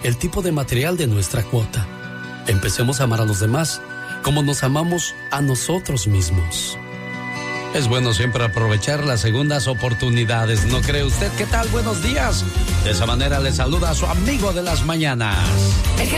el tipo de material de nuestra cuota. Empecemos a amar a los demás como nos amamos a nosotros mismos. Es bueno siempre aprovechar las segundas oportunidades, ¿no cree usted? ¿Qué tal? Buenos días. De esa manera le saluda a su amigo de las mañanas.